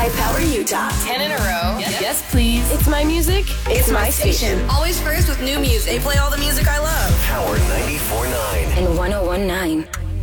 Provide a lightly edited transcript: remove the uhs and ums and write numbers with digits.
High Power Utah. 10 in a row. Yes, please. It's my music. It's my station. Always first with new music. They play all the music I love. Power 94.9 and 101.9.